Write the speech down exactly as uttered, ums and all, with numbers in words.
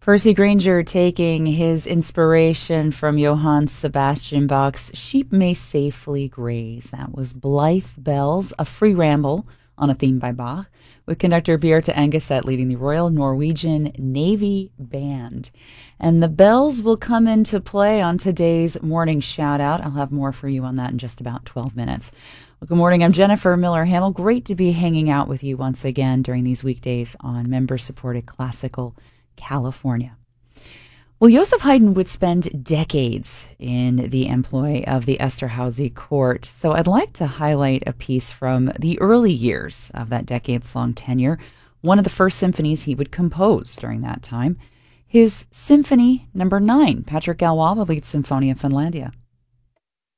Percy Granger taking his inspiration from Johann Sebastian Bach's Sheep May Safely Graze. That was Blythe Bells, a free ramble on a theme by Bach, with conductor Bjarte Engeset leading the Royal Norwegian Navy Band. And the bells will come into play on today's morning shout-out. I'll have more for you on that in just about twelve minutes. Well, good morning. I'm Jennifer Miller-Hamill. Great to be hanging out with you once again during these weekdays on member-supported Classical California. Well, Joseph Haydn would spend decades in the employ of the Esterhazy court, so I'd like to highlight a piece from the early years of that decades-long tenure, one of the first symphonies he would compose during that time, his Symphony Number nine, Patrick Galois, the lead Symphonia Finlandia.